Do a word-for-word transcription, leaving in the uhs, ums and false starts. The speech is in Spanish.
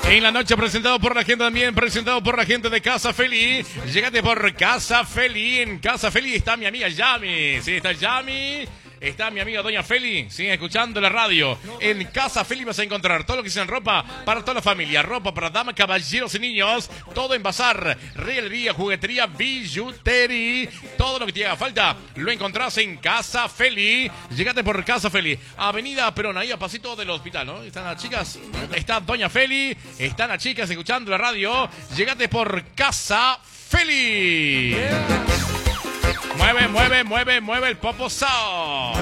En la noche presentado por la gente también, presentado por la gente de Casa Feliz. Llegate por Casa Feliz. En Casa Feliz está mi amiga Yami. Sí, está Yami. Está mi amiga Doña Feli, sigue escuchando la radio. En Casa Feli vas a encontrar todo lo que sea en ropa para toda la familia. Ropa para damas, caballeros y niños. Todo en bazar, regalía, juguetería, billutería. Todo lo que te haga falta lo encontrás en Casa Feli. Llegate por Casa Feli. Avenida Perón, ahí a pasito del hospital, ¿no? Están las chicas, está Doña Feli, están las chicas escuchando la radio. Llegate por Casa Feli. Mueve, mueve, mueve, mueve el popo sound.